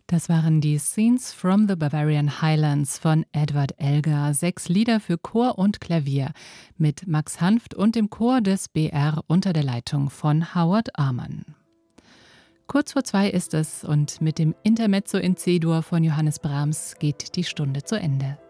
Das waren die Scenes from the Bavarian Highlands von Edward Elgar. 6 Lieder für Chor und Klavier mit Max Hanft und dem Chor des BR unter der Leitung von Howard Amann. Kurz vor 2 ist es und mit dem Intermezzo in C-Dur von Johannes Brahms geht die Stunde zu Ende.